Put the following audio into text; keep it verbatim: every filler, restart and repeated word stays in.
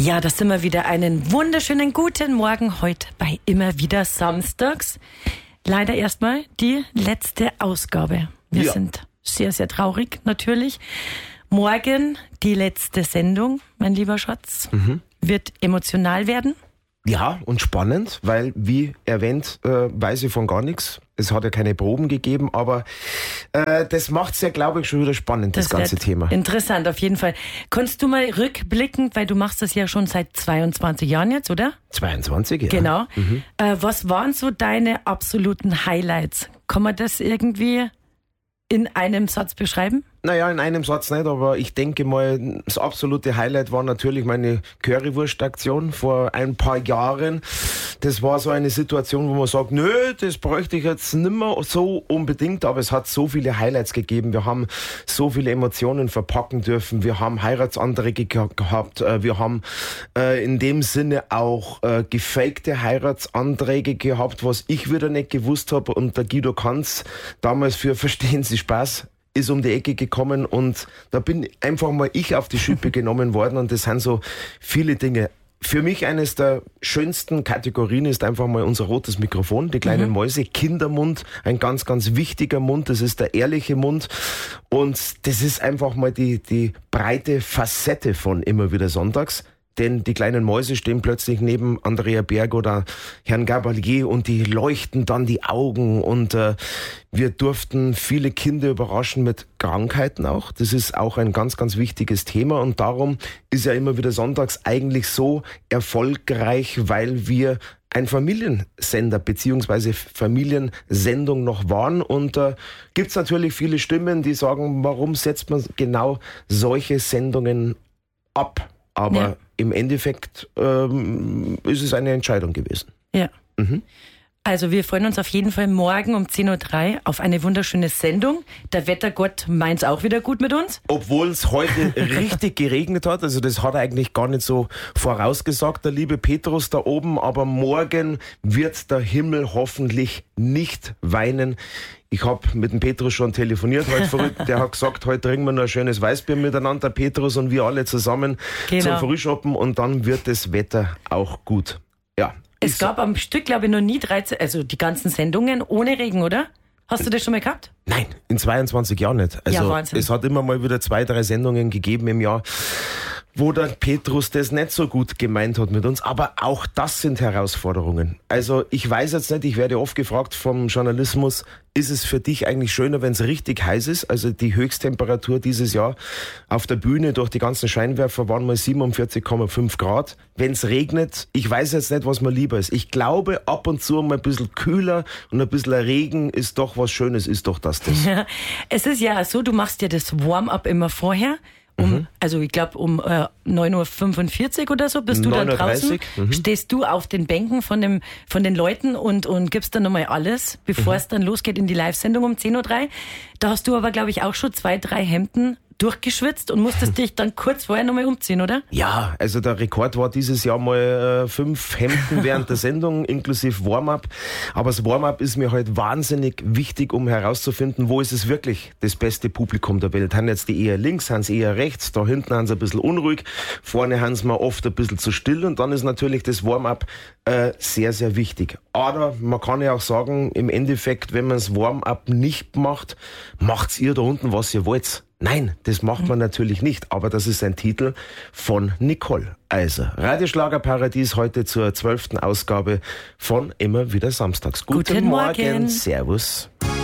Ja, da sind wir wieder. Einen wunderschönen guten Morgen heute bei Immer wieder Samstags. Leider erstmal die letzte Ausgabe. Wir Ja. sind sehr, sehr traurig natürlich. Morgen die letzte Sendung, mein lieber Schatz. Mhm. Wird emotional werden. Ja, und spannend, weil, wie erwähnt, äh, weiß ich von gar nichts. Es hat ja keine Proben gegeben, aber äh, das macht's ja, glaube ich, schon wieder spannend, das, das ganze wird Thema. Interessant, auf jeden Fall. Kannst du mal rückblickend, weil du machst das ja schon seit zweiundzwanzig Jahren jetzt, oder? zweiundzwanzig, ja. Genau. Mhm. Äh, was waren so deine absoluten Highlights? Kann man das irgendwie in einem Satz beschreiben? Naja, in einem Satz nicht, aber ich denke mal, das absolute Highlight war natürlich meine Currywurst-Aktion vor ein paar Jahren. Das war so eine Situation, wo man sagt, nö, das bräuchte ich jetzt nicht mehr so unbedingt, aber es hat so viele Highlights gegeben. Wir haben so viele Emotionen verpacken dürfen. Wir haben Heiratsanträge ge- gehabt. Wir haben äh, in dem Sinne auch äh, gefakte Heiratsanträge gehabt, was ich wieder nicht gewusst habe. Und der Guido Kanz, damals für Verstehen Sie Spaß, ist um die Ecke gekommen und da bin einfach mal ich auf die Schippe genommen worden und das sind so viele Dinge. Für mich eines der schönsten Kategorien ist einfach mal unser rotes Mikrofon, die kleinen mhm. Mäuse, Kindermund, ein ganz, ganz wichtiger Mund, das ist der ehrliche Mund und das ist einfach mal die, die breite Facette von Immer wieder Sonntags. Denn die kleinen Mäuse stehen plötzlich neben Andrea Berg oder Herrn Gabalier und die leuchten dann die Augen und äh, wir durften viele Kinder überraschen mit Krankheiten auch. Das ist auch ein ganz, ganz wichtiges Thema und darum ist ja Immer wieder Sonntags eigentlich so erfolgreich, weil wir ein Familiensender beziehungsweise Familiensendung noch waren und äh, gibt es natürlich viele Stimmen, die sagen, warum setzt man genau solche Sendungen ab? Aber ja. im Endeffekt ähm, ist es eine Entscheidung gewesen. Ja. Mhm. Also wir freuen uns auf jeden Fall morgen um zehn Uhr drei auf eine wunderschöne Sendung. Der Wettergott meint's auch wieder gut mit uns. Obwohl es heute richtig geregnet hat, also das hat er eigentlich gar nicht so vorausgesagt, der liebe Petrus da oben, aber morgen wird der Himmel hoffentlich nicht weinen. Ich habe mit dem Petrus schon telefoniert heute verrückt. Der hat gesagt, heute trinken wir noch ein schönes Weißbier miteinander, Petrus und wir alle zusammen genau. zum Frühschoppen und dann wird das Wetter auch gut. Ja. Es gab am Stück, glaube ich, noch nie dreizehn, also die ganzen Sendungen ohne Regen, oder? Hast du das schon mal gehabt? Nein, in zweiundzwanzig Jahren nicht. Also ja, Wahnsinn. Es hat immer mal wieder zwei, drei Sendungen gegeben im Jahr, wo der Petrus das nicht so gut gemeint hat mit uns. Aber auch das sind Herausforderungen. Also ich weiß jetzt nicht, ich werde oft gefragt vom Journalismus, ist es für dich eigentlich schöner, wenn es richtig heiß ist? Also die Höchsttemperatur dieses Jahr auf der Bühne durch die ganzen Scheinwerfer waren mal siebenundvierzig Komma fünf Grad. Wenn es regnet, ich weiß jetzt nicht, was mir lieber ist. Ich glaube, ab und zu mal ein bisschen kühler und ein bisschen Regen ist doch was Schönes, ist doch das das. Ja, es ist ja so, du machst ja das Warm-up immer vorher. Um, mhm. Also ich glaube um äh, neun Uhr fünfundvierzig oder so bist du dann draußen, mhm. stehst du auf den Bänken von dem von den Leuten und, und gibst dann nochmal alles, bevor mhm. es dann losgeht in die Live-Sendung um zehn Uhr drei. Da hast du aber, glaube ich, auch schon zwei, drei Hemden durchgeschwitzt und musstest dich dann kurz vorher nochmal umziehen, oder? Ja, also der Rekord war dieses Jahr mal äh, fünf Hemden während der Sendung, inklusive Warm-up. Aber das Warm-up ist mir halt wahnsinnig wichtig, um herauszufinden, wo ist es wirklich das beste Publikum der Welt. Haben jetzt die eher links, haben sie eher rechts, da hinten haben sie ein bisschen unruhig, vorne haben sie mal oft ein bisschen zu still und dann ist natürlich das Warm-up äh, sehr, sehr wichtig. Aber man kann ja auch sagen, im Endeffekt, wenn man das Warm-up nicht macht, macht's ihr da unten, was ihr wollt. Nein, das macht man natürlich nicht, aber das ist ein Titel von Nicole Eiser. Radioschlagerparadies heute zur zwölften Ausgabe von Immer wieder Samstags. Guten, Guten Morgen. Morgen. Servus.